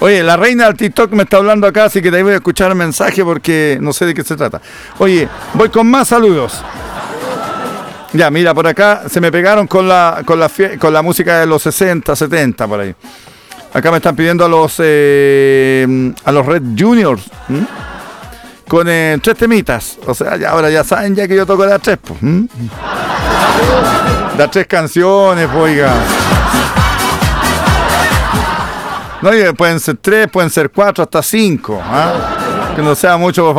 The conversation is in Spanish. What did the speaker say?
Oye, la reina del TikTok me está hablando acá, así que de ahí voy a escuchar el mensaje porque no sé de qué se trata. Oye, voy con más saludos. Ya, mira, por acá se me pegaron con la música de los 60, 70, por ahí. Acá me están pidiendo a los Red Juniors, con 3 temitas. O sea, ahora ya saben ya que yo toco las 3, pues. Las 3 canciones, pues, oiga. No, pueden ser 3, pueden ser 4, hasta 5. Que no sea mucho, por favor.